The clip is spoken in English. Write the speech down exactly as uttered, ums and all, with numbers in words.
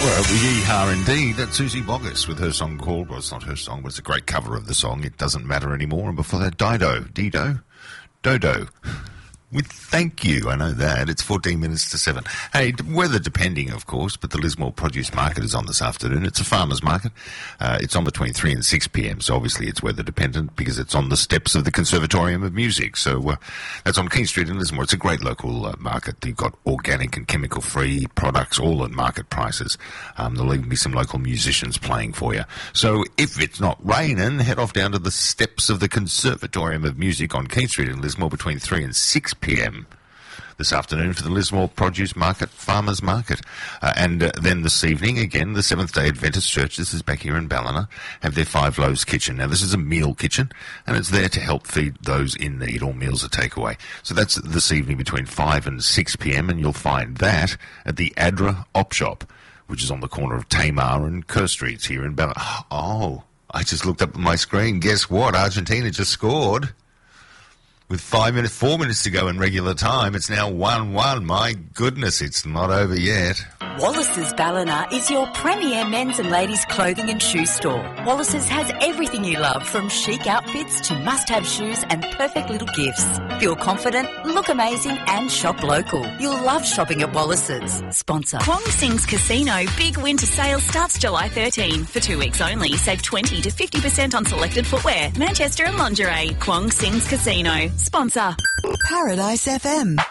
Well, yeehaw indeed. That's Susie Boggess with her song called, well, it's not her song, but it's a great cover of the song, It Doesn't Matter Anymore. And before that, Dido, Dido, Dodo. With thank you, I know that. It's fourteen minutes to seven. Hey, weather depending, of course, but the Lismore Produce Market is on this afternoon. It's a farmer's market. Uh, it's on between three and six p.m, so obviously it's weather dependent because it's on the steps of the Conservatorium of Music. So uh, that's on King Street in Lismore. It's a great local uh, market. You've got organic and chemical-free products, all at market prices. Um, there'll even be some local musicians playing for you. So if it's not raining, head off down to the steps of the Conservatorium of Music on King Street in Lismore between three and six p.m. this afternoon for the Lismore Produce Market, Farmers Market. Uh, and uh, then this evening, again, the Seventh-day Adventist Church, this is back here in Ballina, have their Five Loaves kitchen. Now, this is a meal kitchen, and it's there to help feed those in need. All meals are takeaway. So that's this evening between five and six p.m, and you'll find that at the Adra Op Shop, which is on the corner of Tamar and Kerr Streets here in Ballina. Oh, I just looked up at my screen. Guess what? Argentina just scored. With five minutes, four minutes to go in regular time, it's now one one. My goodness, it's not over yet. Wallace's Ballina is your premier men's and ladies' clothing and shoe store. Wallace's has everything you love, from chic outfits to must-have shoes and perfect little gifts. Feel confident, look amazing and shop local. You'll love shopping at Wallace's. Sponsor. Kwong Sing's Casino Big Winter Sale starts July thirteenth. For two weeks only, save twenty to fifty percent on selected footwear, Manchester and lingerie. Kwong Sing's Casino. Sponsor. Paradise F M.